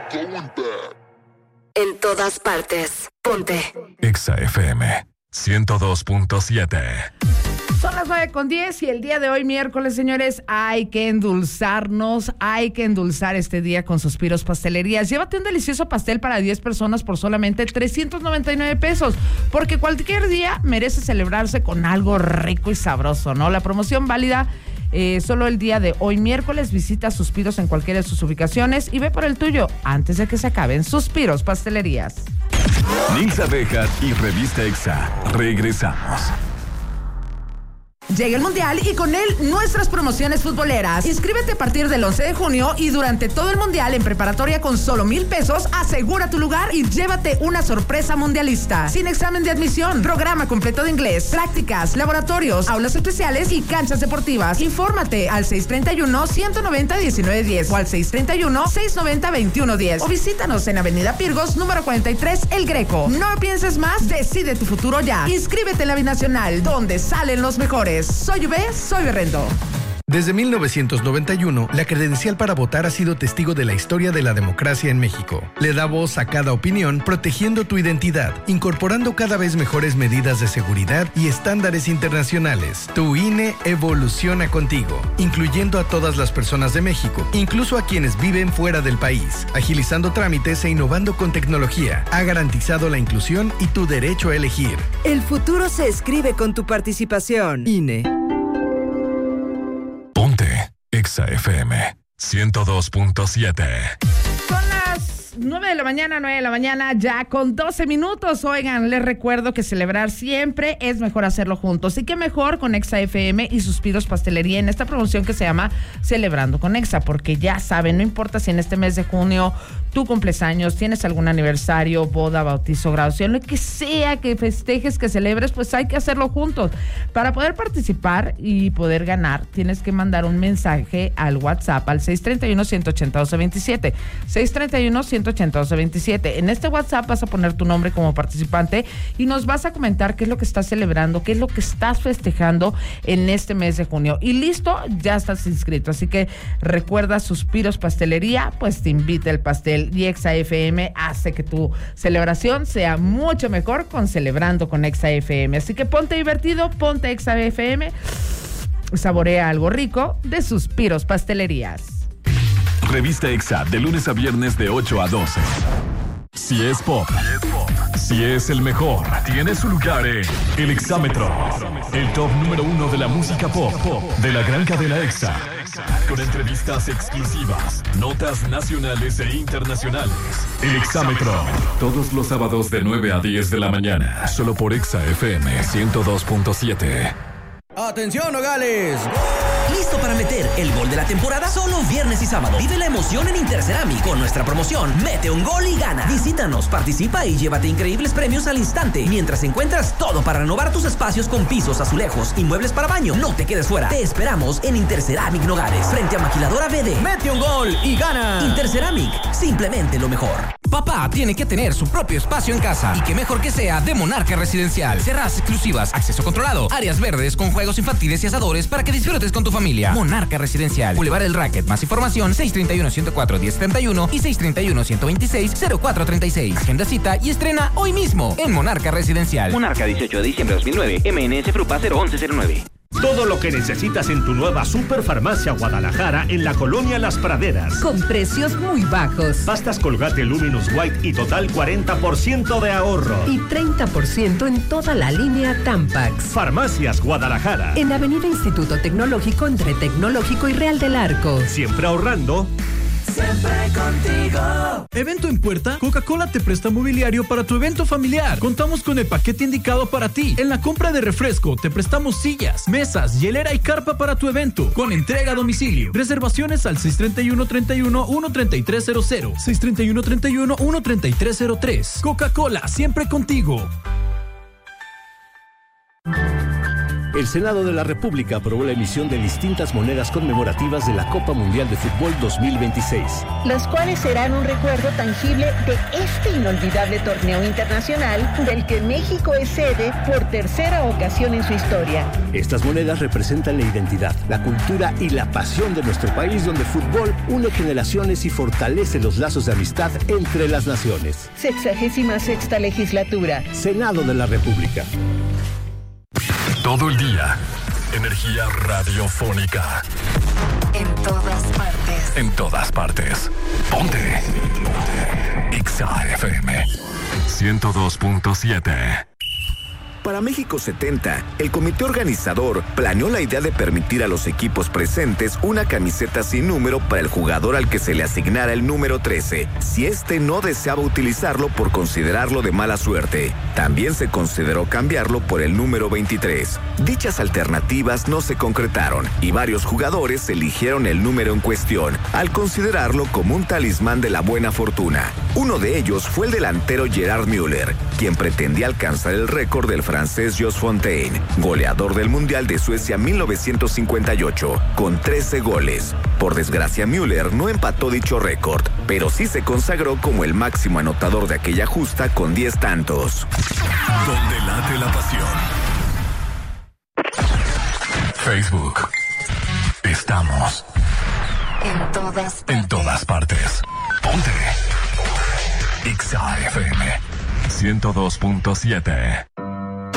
En todas partes. Ponte. Exa FM 102.7. Son las 9:10 y el día de hoy, miércoles, señores, hay que endulzarnos, hay que endulzar este día con Suspiros Pastelerías. Llévate un delicioso pastel para 10 personas por solamente 399 pesos, porque cualquier día merece celebrarse con algo rico y sabroso, ¿no? La promoción válida solo el día de hoy, miércoles. Visita Suspiros en cualquiera de sus ubicaciones y ve por el tuyo antes de que se acaben. Suspiros Pastelerías. Nilsa Bejar y Revista Exa. Regresamos. Llega el Mundial y con él nuestras promociones futboleras. Inscríbete a partir del 11 de junio y durante todo el Mundial en preparatoria con solo 1,000 pesos, asegura tu lugar y llévate una sorpresa mundialista. Sin examen de admisión, programa completo de inglés, prácticas, laboratorios, aulas especiales y canchas deportivas. Infórmate al 631-190-1910 o al 631-690-2110 o visítanos en Avenida Pirgos, número 43, El Greco. No pienses más, decide tu futuro ya. Inscríbete en la Binacional, donde salen los mejores. Soy UB, soy Berrendo. Desde 1991, la credencial para votar ha sido testigo de la historia de la democracia en México. Le da voz a cada opinión, protegiendo tu identidad, incorporando cada vez mejores medidas de seguridad y estándares internacionales. Tu INE evoluciona contigo, incluyendo a todas las personas de México, incluso a quienes viven fuera del país, agilizando trámites e innovando con tecnología. Ha garantizado la inclusión y tu derecho a elegir. El futuro se escribe con tu participación. INE. Exa FM 102.7. Son las 9 de la mañana, ya con 12 minutos. Oigan, les recuerdo que celebrar siempre es mejor hacerlo juntos. Y qué mejor con Exa FM y Suspiros Pastelería en esta promoción que se llama Celebrando con Exa, porque ya saben, no importa si en este mes de junio tú cumples años, tienes algún aniversario, boda, bautizo, graduación, lo que sea que festejes, que celebres, pues hay que hacerlo juntos. Para poder participar y poder ganar, tienes que mandar un mensaje al WhatsApp al 631-180-1227. 631-180-1227. En este WhatsApp vas a poner tu nombre como participante y nos vas a comentar qué es lo que estás celebrando, qué es lo que estás festejando en este mes de junio. Y listo, ya estás inscrito. Así que recuerda, Suspiros Pastelería, pues te invita el pastel. Y Exa FM hace que tu celebración sea mucho mejor con Celebrando con Exa FM. Así que ponte divertido, ponte Exa FM, saborea algo rico de Suspiros Pastelerías. Revista Exa, de lunes a viernes de 8 a 12. Si es pop, si es el mejor, tiene su lugar en El Exámetro, el top número 1 de la música pop de la gran cadena Exa. Con entrevistas exclusivas, notas nacionales e internacionales. El Exámetro, todos los sábados de 9 a 10 de la mañana, solo por Exa FM 102.7. ¡Atención, Nogales! ¿Listo para meter el gol de la temporada? Solo viernes y sábado. Vive la emoción en Interceramic con nuestra promoción Mete un gol y gana. Visítanos, participa y llévate increíbles premios al instante. Mientras encuentras todo para renovar tus espacios con pisos, azulejos y muebles para baño. No te quedes fuera. Te esperamos en Interceramic Nogales, frente a Maquiladora BD. ¡Mete un gol y gana! Interceramic, simplemente lo mejor. Papá tiene que tener su propio espacio en casa. Y qué mejor que sea de Monarca Residencial. Terrazas exclusivas, acceso controlado, áreas verdes con juegos infantiles y asadores para que disfrutes con tu familia. Monarca Residencial, Boulevard El Racket. Más información 631-104-1071 y 631-126-0436. Agenda cita y estrena hoy mismo en Monarca Residencial. Monarca, 18 de diciembre de 2009. MNS Frupa 01109. Todo lo que necesitas en tu nueva Superfarmacia Guadalajara en la colonia Las Praderas. Con precios muy bajos. Pastas Colgate Luminous White y total 40% de ahorro. Y 30% en toda la línea Tampax. Farmacias Guadalajara. En Avenida Instituto Tecnológico entre Tecnológico y Real del Arco. Siempre ahorrando. Siempre contigo. Evento en puerta, Coca-Cola te presta mobiliario para tu evento familiar. Contamos con el paquete indicado para ti. En la compra de refresco te prestamos sillas, mesas, hielera y carpa para tu evento, con entrega a domicilio. Reservaciones al 631-31-13300, 631-31-13303. Coca-Cola, siempre contigo. El Senado de la República aprobó la emisión de distintas monedas conmemorativas de la Copa Mundial de Fútbol 2026. Las cuales serán un recuerdo tangible de este inolvidable torneo internacional del que México es sede por tercera ocasión en su historia. Estas monedas representan la identidad, la cultura y la pasión de nuestro país, donde el fútbol une generaciones y fortalece los lazos de amistad entre las naciones. 66ª legislatura. Senado de la República. Todo el día, energía radiofónica. En todas partes. En todas partes. Ponte. Exa FM 102.7. Para México 70, el comité organizador planeó la idea de permitir a los equipos presentes una camiseta sin número para el jugador al que se le asignara el número 13, si éste no deseaba utilizarlo por considerarlo de mala suerte. También se consideró cambiarlo por el número 23. Dichas alternativas no se concretaron y varios jugadores eligieron el número en cuestión, al considerarlo como un talismán de la buena fortuna. Uno de ellos fue el delantero Gerard Müller, quien pretendía alcanzar el récord del francés Jos Fontaine, goleador del Mundial de Suecia 1958, con 13 goles. Por desgracia, Müller no empató dicho récord, pero sí se consagró como el máximo anotador de aquella justa con 10 tantos. Donde late la pasión. Facebook. Estamos en todas partes. Ponte. Exa FM 102.7.